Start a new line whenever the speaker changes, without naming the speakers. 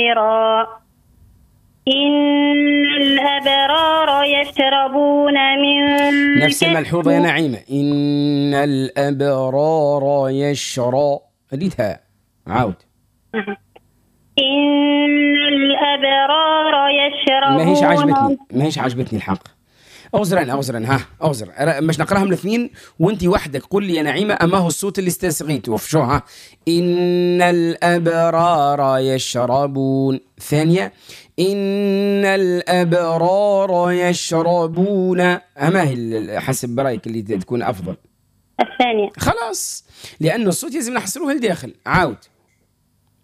إن الأبرار يشربون من
نفس الملحوظة يا نعيمة. إن الأبرار رديتها عاود.
إن الأبرار يشربون.
ما هيش عجبتني الحق. أوزرا باش نقراهم الاثنين وانتي وحدك قل لي يا نعيمة أما هو الصوت اللي استسغيته شو ها. إن الأبرار يشربون. ثانية إن الأبرار يشربون. أما هي حسب برأيك اللي تكون أفضل؟
الثانية.
خلاص لأن الصوت لازم نحصروه لداخل. عاود.